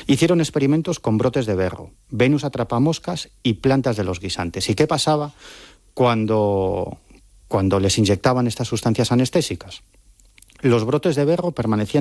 Hicieron experimentos con brotes de berro, Venus atrapamoscas y plantas de los guisantes. ¿Y qué pasaba cuando les inyectaban estas sustancias anestésicas? Los brotes de berro permanecían